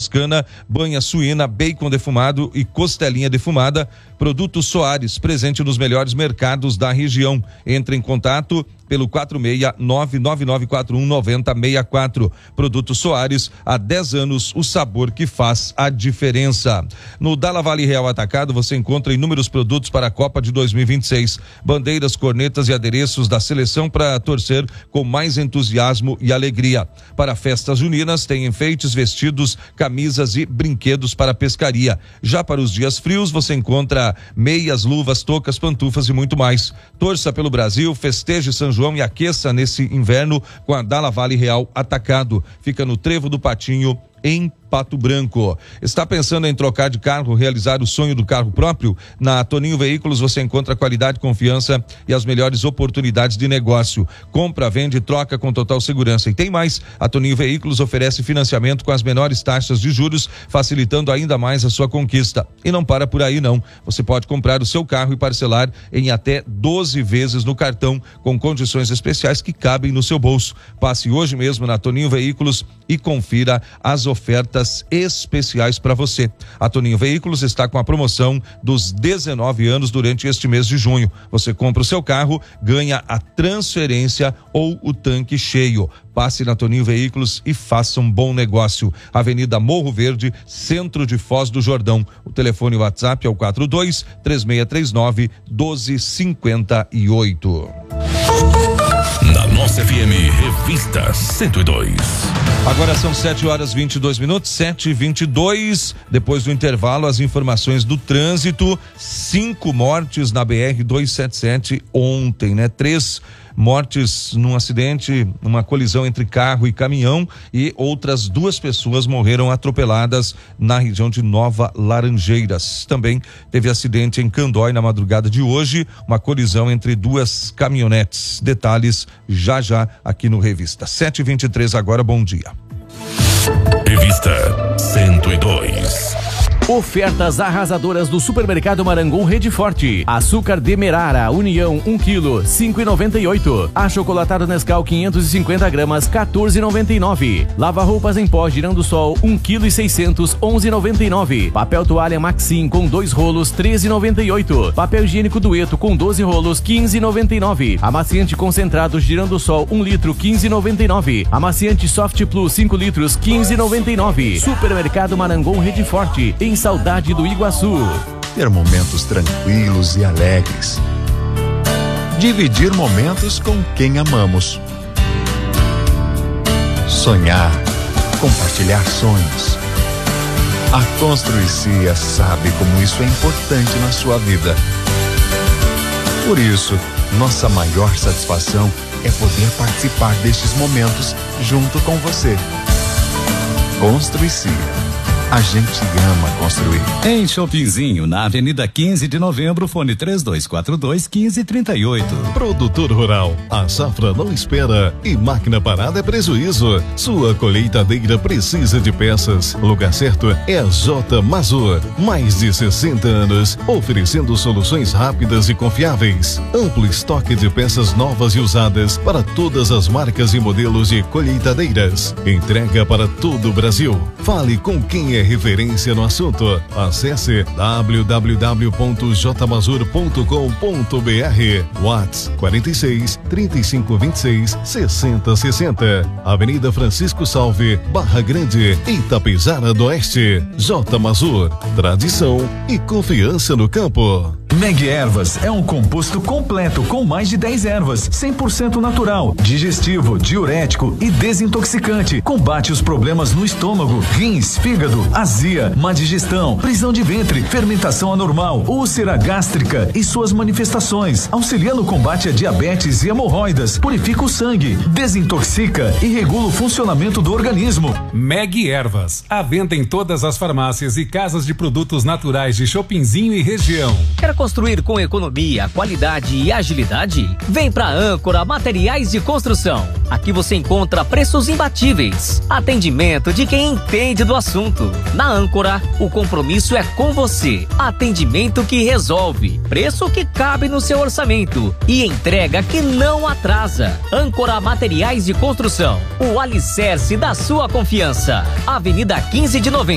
toscana, banha suína, bacon defumado e costelinha defumada. Produtos Soares, presente nos melhores mercados da região. Entre em contato pelo 46999419064. Produtos Soares, há 10 anos, o sabor que faz a diferença. No Dalla Vale Real Atacado você encontra inúmeros produtos para a Copa de 2026. Bandeiras, cornetas e adereços da seleção para torcer com mais entusiasmo e alegria. Para festas juninas tem enfeites, vestidos, camisas e brinquedos para pescaria. Já para os dias frios você encontra meias, luvas, toucas, pantufas e muito mais. Torça pelo Brasil, festeje São João e aqueça nesse inverno com a Dalla Vale Real Atacado. Fica no Trevo do Patinho, em Pato Branco. Está pensando em trocar de carro, realizar o sonho do carro próprio? Na Toninho Veículos você encontra qualidade, confiança e as melhores oportunidades de negócio. Compra, vende e troca com total segurança. E tem mais, a Toninho Veículos oferece financiamento com as menores taxas de juros, facilitando ainda mais a sua conquista. E não para por aí não. Você pode comprar o seu carro e parcelar em até 12 vezes no cartão, com condições especiais que cabem no seu bolso. Passe hoje mesmo na Toninho Veículos e confira as ofertas especiais para você. A Toninho Veículos está com a promoção dos 19 anos durante este mês de junho. Você compra o seu carro, ganha a transferência ou o tanque cheio. Passe na Toninho Veículos e faça um bom negócio. Avenida Morro Verde, centro de Foz do Jordão. O telefone e o WhatsApp é o 42-3639-1258. Na nossa FM, Revista 102. Agora são 7h22, 7h22. Depois do intervalo, as informações do trânsito. 5 mortes na BR-277 ontem, né? 3 mortes num acidente, uma colisão entre carro e caminhão, e outras 2 pessoas morreram atropeladas na região de Nova Laranjeiras. Também teve acidente em Candói na madrugada de hoje, uma colisão entre 2 caminhonetes. Detalhes já aqui no Revista. 7h23 agora, bom dia. Revista 102. Ofertas arrasadoras do Supermercado Marangon Rede Forte. Açúcar Demerara União 1 kg 5,98. Achocolatado Nescau 550 gramas 14,99. Lava roupas em pó Girando Sol 1 kg 600 11,99. Papel toalha Maxim com 2 rolos 13,98. Papel higiênico Dueto com 12 rolos 15,99. Amaciante concentrado Girando Sol 1 litro 15,99. Amaciante Soft Plus 5 litros 15,99. Supermercado Marangon Rede Forte, em Saudade do Iguaçu. Ter momentos tranquilos e alegres. Dividir momentos com quem amamos. Sonhar, compartilhar sonhos. A Construicia sabe como isso é importante na sua vida. Por isso, nossa maior satisfação é poder participar destes momentos junto com você. Construicia. A gente ama construir. Em Shoppingzinho, na Avenida 15 de Novembro, fone 3242-1538. Produtor rural, a safra não espera e máquina parada é prejuízo. Sua colheitadeira precisa de peças. O lugar certo é a J Mazur. Mais de 60 anos, oferecendo soluções rápidas e confiáveis. Amplo estoque de peças novas e usadas para todas as marcas e modelos de colheitadeiras. Entrega para todo o Brasil. Fale com quem é referência no assunto. Acesse www.jmazur.com.br. WhatsApp 46 35 26 60 60. Avenida Francisco Salve, Barra Grande, Itapejara do Oeste. J Mazur, tradição e confiança no campo. Meg Ervas é um composto completo com mais de 10 ervas, 100% natural, digestivo, diurético e desintoxicante. Combate os problemas no estômago, rins, fígado, azia, má digestão, prisão de ventre, fermentação anormal, úlcera gástrica e suas manifestações. Auxilia no combate a diabetes e hemorroidas, purifica o sangue, desintoxica e regula o funcionamento do organismo. Meg Ervas, à venda em todas as farmácias e casas de produtos naturais de Shoppingzinho e região. Quer construir com economia, qualidade e agilidade? Vem pra Âncora Materiais de Construção. Aqui você encontra preços imbatíveis, atendimento de quem entende do assunto. Na Âncora, o compromisso é com você. Atendimento que resolve, preço que cabe no seu orçamento e entrega que não atrasa. Âncora Materiais de Construção, o alicerce da sua confiança. Avenida 15 de Novembro.